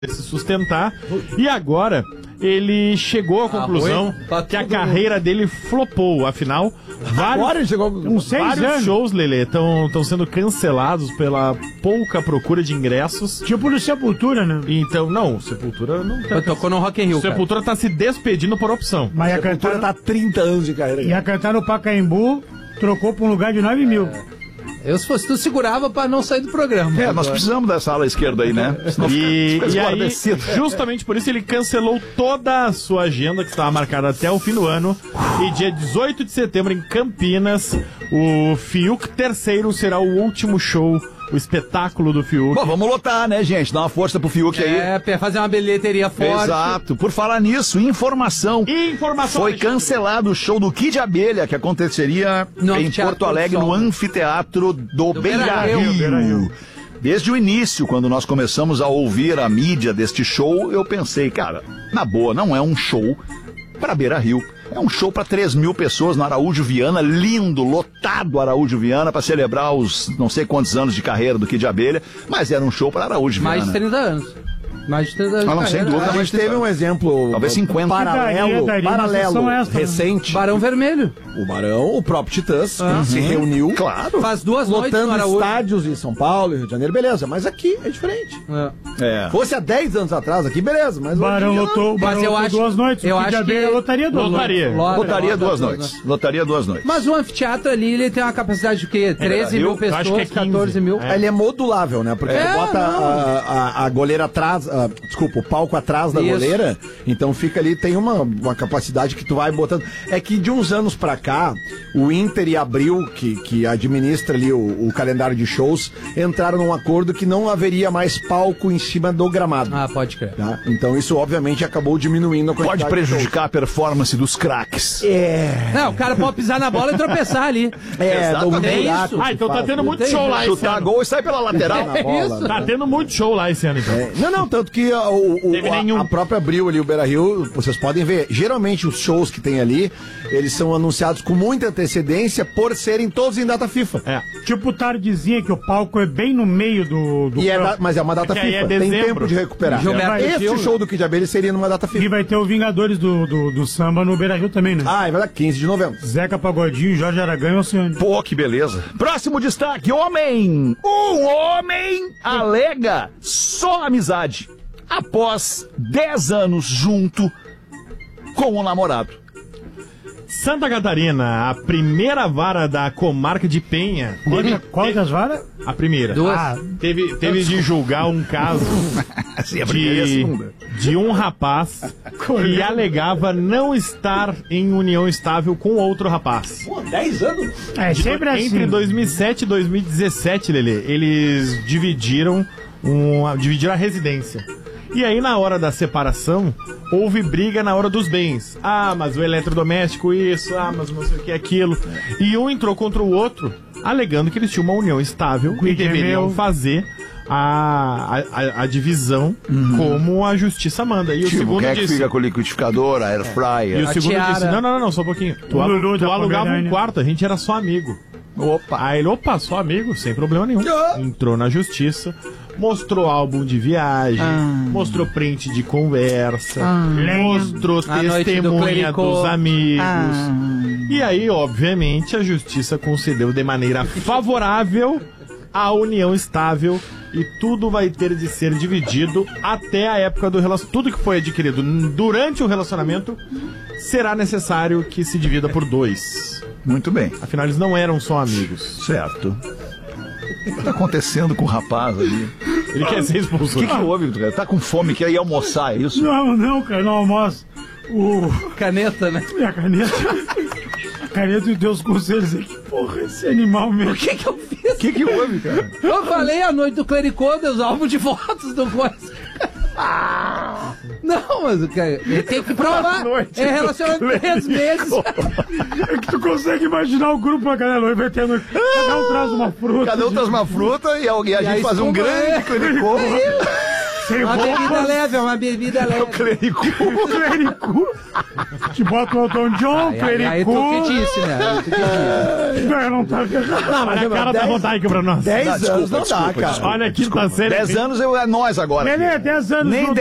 se sustentar, e agora ele chegou à conclusão que a carreira dele flopou. Afinal, vários shows, Lelê, estão sendo cancelados pela pouca procura de ingressos. Tipo no Sepultura, né? Então, não, Sepultura não tá. Tocou no Rock in Rio, Sepultura tá se despedindo por opção. Mas Sepultura tá há 30 anos de carreira. Ia cantar no Pacaembu, trocou pra um lugar de 9 mil. Eu, se fosse tu, segurava pra não sair do programa. Nós precisamos dessa ala esquerda aí, né? E aí, justamente por isso, ele cancelou toda a sua agenda, que estava marcada até o fim do ano. E dia 18 de setembro, em Campinas, o Fiuk III será o último show, o espetáculo do Fiuk. Bom, vamos lotar, né, gente? Dá uma força pro Fiuk aí. Pra fazer uma bilheteria forte. Exato. Por falar nisso, informação. Foi cancelado o show do Kid Abelha, que aconteceria em Porto Alegre, no anfiteatro do Beira-Rio. Desde o início, quando nós começamos a ouvir a mídia deste show, eu pensei, cara, na boa, não é um show para Beira-Rio. É um show para 3 mil pessoas no Araújo Viana, lindo, lotado Araújo Viana, para celebrar os não sei quantos anos de carreira do Kid Abelha, mas era um show para Araújo Viana. Mais de 30 anos. Mais de 30 anos. Não, sem dúvida. A gente teve um exemplo, talvez 50. Paralelo recente. Barão Vermelho. O Barão, o próprio Titãs, se reuniu. Claro. Faz 2 noites no lotando Araújo. estádios em São Paulo e Rio de Janeiro, beleza. Mas aqui é diferente. Fosse há 10 anos atrás aqui, beleza. Mas Barão lotou, mas eu acho, 2 noites. Eu acho que lotaria 2 noites. Lotaria 2 noites. Lotaria 2 noites. Mas o anfiteatro ali, ele tem uma capacidade de quê? 13 mil pessoas, acho que é 15. 14 mil. Ele é modulável, né? Porque bota a goleira atrás, desculpa, o palco atrás da goleira, então fica ali, tem uma capacidade que tu vai botando. É que de uns anos pra cá, o Inter e Abril, que administra ali o calendário de shows, entraram num acordo que não haveria mais palco em cima do gramado. Ah, pode crer. Tá? Então isso obviamente acabou diminuindo a quantidade. Pode prejudicar a performance dos craques. Não, o cara pode pisar na bola e tropeçar ali. Exatamente. Então tá tendo muito show lá esse Chutar ano. gol e sai pela lateral. na bola. Tá tendo muito show lá esse ano, então. Não, tanto que a própria Abril ali, o Beira-Rio, vocês podem ver, geralmente os shows que tem ali, eles são anunciados com muita antecedência por serem todos em data FIFA. Tipo tardezinha, que o palco é bem no meio do mas é uma data Porque aí FIFA, é tem dezembro. tempo de recuperar. Esse show do Kid Abelha seria numa data E FIFA. vai ter o Vingadores do samba no Beira-Rio também, né? É verdade, 15 de novembro. Zeca Pagodinho, Jorge Aragão e Oceano. Pô, que beleza. Próximo destaque, homem! Um homem alega só amizade após 10 anos junto com o namorado. Santa Catarina, a primeira vara da comarca de Penha. Quantas varas? A primeira. 2. Teve de julgar um caso Assim, a primeira e a segunda. de um rapaz que alegava não estar em união estável com outro rapaz. Pô, 10 anos? É sempre assim. Entre 2007 e 2017, Lelê, eles dividiram a residência. E aí, na hora da separação, houve briga na hora dos bens. Ah, mas o eletrodoméstico isso, mas não sei o que, aquilo. E um entrou contra o outro, alegando que eles tinham uma união estável e deveriam fazer a divisão como a justiça manda. E o segundo quem é que disse... fica com o liquidificador, a air fryer? E o segundo disse, não, só um pouquinho. Tu alugava um quarto, a gente era só amigo. Aí ele, só amigo, sem problema nenhum. Entrou na justiça, mostrou álbum de viagem, mostrou print de conversa, mostrou testemunha dos amigos. E aí, obviamente, a justiça concedeu de maneira favorável a união estável e tudo vai ter de ser dividido até a época do relacionamento. Tudo que foi adquirido durante o relacionamento será necessário que se divida por 2. Muito bem. Afinal, eles não eram só amigos. Certo. O que tá acontecendo com o rapaz ali? Ele quer ser expulso. O que houve, cara? Tá com fome, quer ir almoçar, é isso? Não, cara, não almoço. Caneta, né? A caneta. A caneta e os teus conselhos aí. Que porra, esse animal mesmo. O que eu fiz? O que houve, cara? Eu falei a noite do Clericô, os álbuns de fotos do coisa. Não, mas ele tem que provar. É relacionamento 3 meses. É que tu consegue imaginar o grupo pra galera vai tendo. Cada um traz uma fruta. Cada um traz uma fruta e a gente faz um grande clericô. sem uma roupa. Bebida leve, é uma bebida leve. É o clericu. Clericu. Te bota o Elton John, clericu. Aí tu que disse, né? Não, não tá errado. Não, mas a cara da Rodaica pra nós. 10 anos não dá, cara. Olha aqui, tá sério. 10 anos é nós agora. Lelê, 10 anos. Nem